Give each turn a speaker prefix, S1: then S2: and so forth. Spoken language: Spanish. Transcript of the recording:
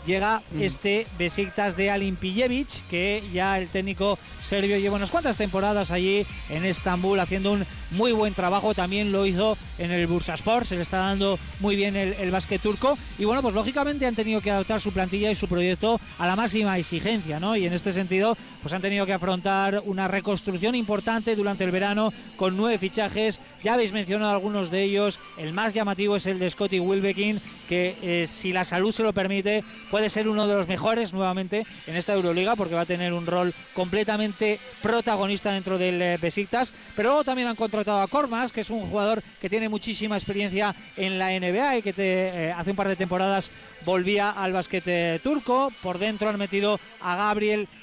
S1: llega este Besiktas de Alimpijevic, que ya el técnico serbio lleva unas cuantas temporadas allí en Estambul haciendo un muy buen trabajo. También lo hizo en el Bursaspor, se le está dando muy bien el básquet turco, y bueno, pues lógicamente han tenido que adaptar su plantilla y su proyecto a la máxima exigencia, ¿no? Y en este sentido pues han tenido que afrontar una reconstrucción importante durante el verano con 9 fichajes. Ya habéis mencionado algunos de ellos. El más llamativo es el de Scottie Wilbekin, que si la salud se lo permite puede ser uno de los mejores nuevamente en esta Euroliga, porque va a tener un rol completamente protagonista dentro del Besiktas. Pero luego también han contratado a Korkmaz, que es un jugador que tiene muchísima experiencia en la NBA y que hace un par de temporadas volvía al básquet turco. Por dentro han metido a Gabriel